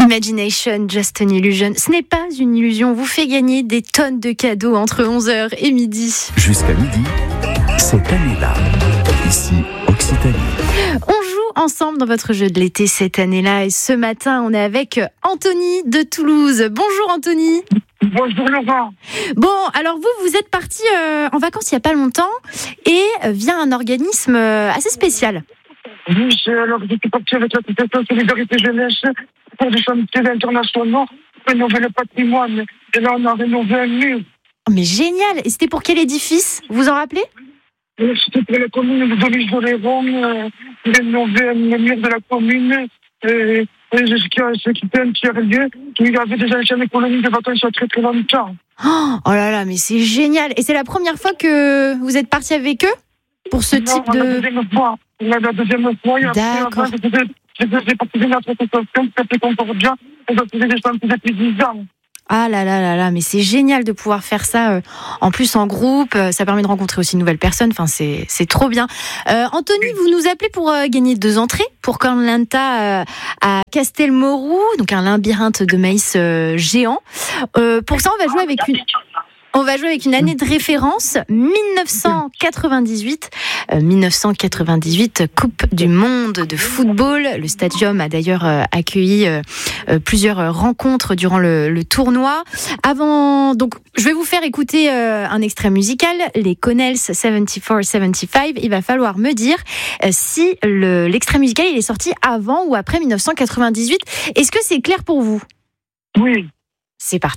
Imagination, Just an Illusion. Ce n'est pas une illusion, vous fait gagner des tonnes de cadeaux entre 11h et midi. Jusqu'à midi, cette année-là, ici, Occitanie. On joue ensemble dans votre jeu de l'été cette année-là et ce matin, on est avec Anthony de Toulouse. Bonjour Anthony. Bonjour Laurent. Bon, alors vous êtes parti en vacances il n'y a pas longtemps et via un organisme assez spécial. Oui, alors j'étais parti avec l'association Solidarité Jeunesse pour des chantiers internationaux, rénover le patrimoine. Et là, on a rénové un mur. Oh, mais génial. Et c'était pour quel édifice ? Vous vous en rappelez ? C'était pour la commune de l'Is-d'Oléron, rénover le mur de la commune. Et c'était un tiers-lieu. Il y avait des anciennes colonies de vacances il y a très très longtemps. Oh là là, mais c'est génial. Et c'est la première fois que vous êtes parti avec eux pour ce type de... La deuxième fois. La deuxième fois, et après, je faisais partie de notre association qui s'appelait Concordia, et je faisais des chantiers depuis 10 ans. Ah là là là là, mais c'est génial de pouvoir faire ça en plus en groupe, ça permet de rencontrer aussi de nouvelles personnes, enfin c'est trop bien. Anthony, vous nous appelez pour gagner 2 entrées pour Koh-Lanta à Castelmourou, donc un labyrinthe de maïs géant. Pour ça, on va jouer avec une année de référence, 1998. 1998, Coupe du Monde de football. Le stadium a d'ailleurs accueilli plusieurs rencontres durant le tournoi. Donc, je vais vous faire écouter un extrait musical, les Connells 74-75. Il va falloir me dire si l'extrait musical il est sorti avant ou après 1998. Est-ce que c'est clair pour vous ? Oui. C'est parti.